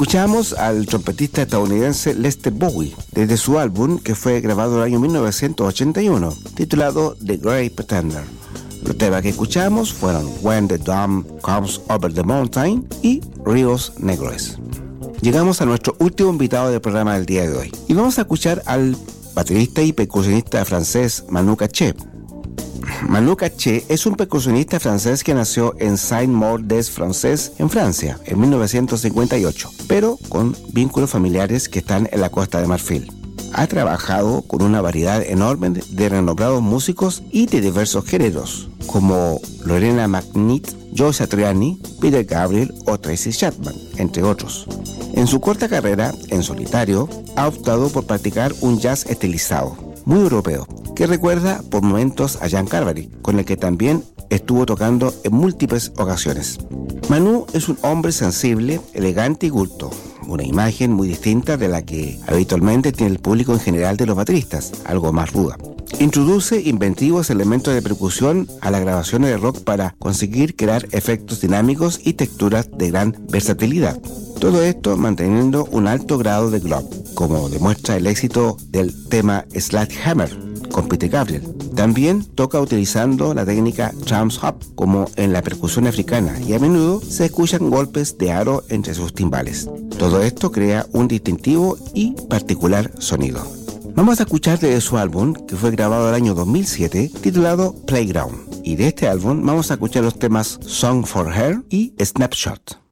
Escuchamos al trompetista estadounidense Lester Bowie desde su álbum que fue grabado en el año 1981, titulado The Great Pretender. Los temas que escuchamos fueron When the Dawn Comes Over the Mountain y Ríos Negros. Llegamos a nuestro último invitado del programa del día de hoy y vamos a escuchar al baterista y percusionista francés Manu Katché. Manu Katché es un percusionista francés que nació en Saint-Maur-des-Frances, en Francia, en 1958, pero con vínculos familiares que están en la Costa de Marfil. Ha trabajado con una variedad enorme de renombrados músicos y de diversos géneros, como Lorena McNitt, Joe Satriani, Peter Gabriel o Tracy Chapman, entre otros. En su corta carrera, en solitario, ha optado por practicar un jazz estilizado, muy europeo, que recuerda por momentos a Jan Carvary, con el que también estuvo tocando en múltiples ocasiones. Manu es un hombre sensible, elegante y culto, una imagen muy distinta de la que habitualmente tiene el público en general de los bateristas, algo más ruda. Introduce inventivos elementos de percusión a las grabaciones de rock para conseguir crear efectos dinámicos y texturas de gran versatilidad. Todo esto manteniendo un alto grado de glove, como demuestra el éxito del tema Sledgehammer con Peter Gabriel. También toca utilizando la técnica Trams Hop, como en la percusión africana, y a menudo se escuchan golpes de aro entre sus timbales. Todo esto crea un distintivo y particular sonido. Vamos a escuchar de su álbum, que fue grabado el año 2007, titulado Playground. Y de este álbum vamos a escuchar los temas Song for Her y Snapshot.